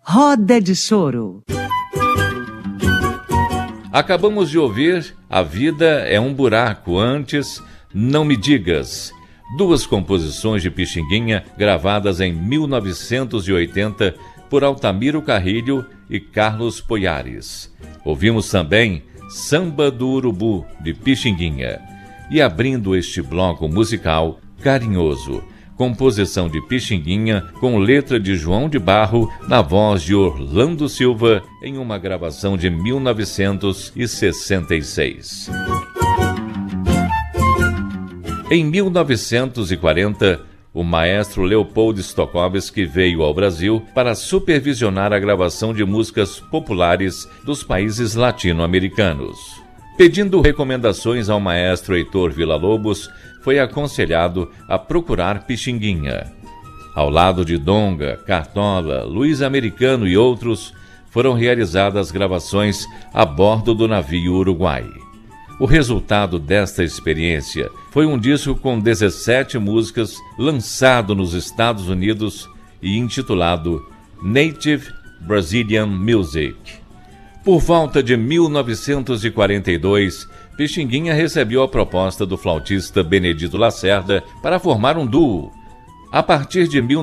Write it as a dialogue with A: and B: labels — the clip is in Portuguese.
A: Roda de Choro.
B: Acabamos de ouvir A Vida é um Buraco, antes Não Me Digas. Duas composições de Pixinguinha gravadas em 1980 por Altamiro Carrilho e Carlos Poiares. Ouvimos também Samba do Urubu, de Pixinguinha. E abrindo este bloco musical, Carinhoso, composição de Pixinguinha com letra de João de Barro, na voz de Orlando Silva, em uma gravação de 1966. Em 1940, o maestro Leopold Stokowski veio ao Brasil para supervisionar a gravação de músicas populares dos países latino-americanos. Pedindo recomendações ao maestro Heitor Villa-Lobos, foi aconselhado a procurar Pixinguinha. Ao lado de Donga, Cartola, Luiz Americano e outros, foram realizadas gravações a bordo do navio Uruguai. O resultado desta experiência foi um disco com 17 músicas lançado nos Estados Unidos e intitulado Native Brazilian Music. Por volta de 1942, Pixinguinha recebeu a proposta do flautista Benedito Lacerda para formar um duo. A partir de